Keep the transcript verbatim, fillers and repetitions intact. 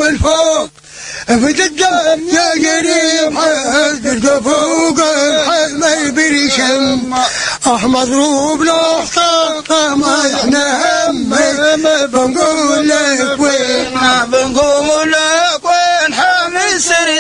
من فوق فتدم يا قريب حد فوق الحمل برشم أحمد روب له ما احنا هم بنقول